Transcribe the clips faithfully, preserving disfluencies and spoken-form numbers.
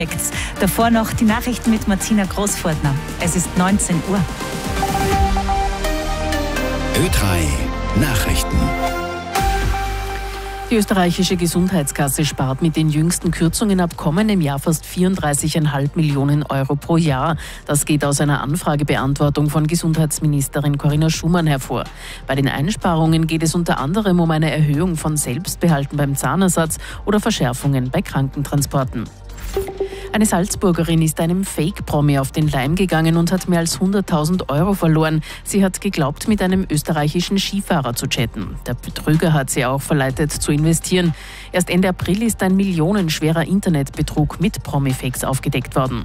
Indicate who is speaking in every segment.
Speaker 1: Davor noch die Nachrichten mit Martina Großfurtner. Es ist neunzehn Uhr.
Speaker 2: Ö drei Nachrichten.
Speaker 3: Die österreichische Gesundheitskasse spart mit den jüngsten Kürzungen ab kommendem Jahr fast vierunddreißig Komma fünf Millionen Euro pro Jahr. Das geht aus einer Anfragebeantwortung von Gesundheitsministerin Corinna Schumann hervor. Bei den Einsparungen geht es unter anderem um eine Erhöhung von Selbstbehalten beim Zahnersatz oder Verschärfungen bei Krankentransporten. Eine Salzburgerin ist einem Fake-Promi auf den Leim gegangen und hat mehr als hunderttausend Euro verloren. Sie hat geglaubt, mit einem österreichischen Skifahrer zu chatten. Der Betrüger hat sie auch verleitet, zu investieren. Erst Ende April ist ein millionenschwerer Internetbetrug mit Promi-Fakes aufgedeckt worden.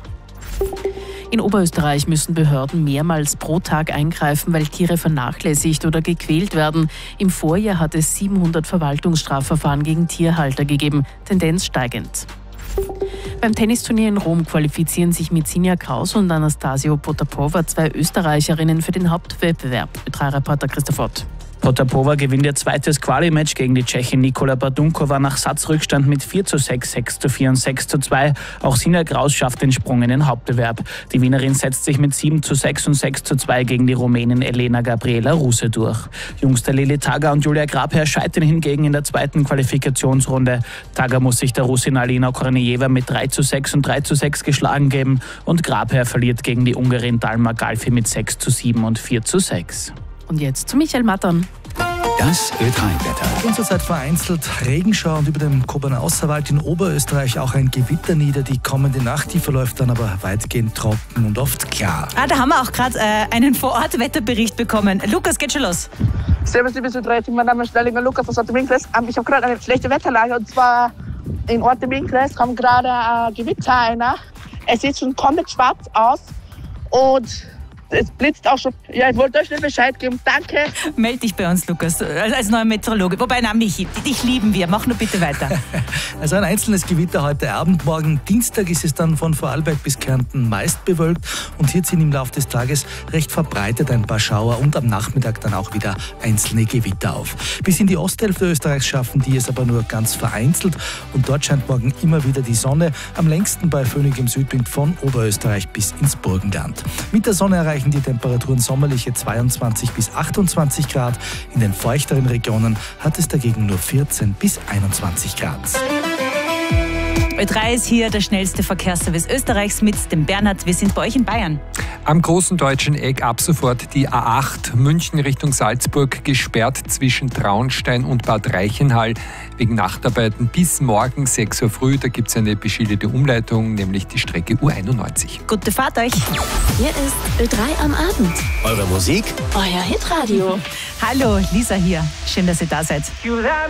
Speaker 3: In Oberösterreich müssen Behörden mehrmals pro Tag eingreifen, weil Tiere vernachlässigt oder gequält werden. Im Vorjahr hat es siebenhundert Verwaltungsstrafverfahren gegen Tierhalter gegeben, Tendenz steigend. Beim Tennisturnier in Rom qualifizieren sich Mizinia Kraus und Anastasio Potapova, zwei Österreicherinnen, für den Hauptwettbewerb. Ö drei Reporter Christoph Ott.
Speaker 4: Potapova gewinnt ihr zweites Quali-Match gegen die Tschechin Nikola Badunkova nach Satzrückstand mit vier zu sechs, sechs zu vier und sechs zu zwei. Auch Sina Kraus schafft den Sprung in den Hauptbewerb. Die Wienerin setzt sich mit sieben zu sechs und sechs zu zwei gegen die Rumänin Elena Gabriela Ruse durch. Jungster Lili Taga und Julia Grabherr scheitern hingegen in der zweiten Qualifikationsrunde. Taga muss sich der Russin Alina Kornejeva mit drei zu sechs und drei zu sechs geschlagen geben und Grabherr verliert gegen die Ungarin Dalma Galfi mit sechs zu sieben und vier zu sechs.
Speaker 3: Und jetzt zu Michael Mattern.
Speaker 2: Das Ö drei Wetter.
Speaker 5: Und zurzeit vereinzelt Regenschauer und über dem Kobernauer Außerwald in Oberösterreich auch ein Gewitter nieder. Die kommende Nacht, die verläuft dann aber weitgehend trocken und oft klar.
Speaker 1: Ah, da haben wir auch gerade äh, einen Vor-Ort-Wetterbericht bekommen. Lukas, geht schon los.
Speaker 6: Servus, liebe Ö drei, mein Name ist Stellinger Lukas aus Orte-Minkles. Ich habe gerade eine schlechte Wetterlage und zwar in Orte-Minkles kommt gerade ein Gewitter einer. Es sieht schon komplett schwarz aus und es blitzt auch schon. Ja, ich wollte euch nicht Bescheid geben. Danke.
Speaker 1: Meld dich bei uns, Lukas, als neuer Meteorologe. Wobei, nein, Michi, dich lieben wir. Mach nur bitte weiter.
Speaker 5: Also ein einzelnes Gewitter heute Abend. Morgen Dienstag ist es dann von Vorarlberg bis Kärnten meist bewölkt. Und hier ziehen im Laufe des Tages recht verbreitet ein paar Schauer und am Nachmittag dann auch wieder einzelne Gewitter auf. Bis in die Osthälfte Österreichs schaffen die es aber nur ganz vereinzelt. Und dort scheint morgen immer wieder die Sonne. Am längsten bei föhnigem Südwind von Oberösterreich bis ins Burgenland. Mit der Sonne erreichen die Temperaturen sommerliche zweiundzwanzig bis achtundzwanzig Grad. In den feuchteren Regionen hat es dagegen nur vierzehn bis einundzwanzig Grad.
Speaker 1: Ö drei ist hier der schnellste Verkehrsservice Österreichs mit dem Bernhard. Wir sind bei euch in Bayern.
Speaker 7: Am großen deutschen Eck ab sofort die A acht München Richtung Salzburg gesperrt zwischen Traunstein und Bad Reichenhall wegen Nachtarbeiten bis morgen sechs Uhr früh. Da gibt es eine beschilderte Umleitung, nämlich die Strecke U einundneunzig.
Speaker 1: Gute Fahrt euch.
Speaker 8: Hier ist Ö drei am Abend.
Speaker 2: Eure Musik?
Speaker 8: Euer Hitradio.
Speaker 1: Hallo, Lisa hier. Schön, dass ihr da seid.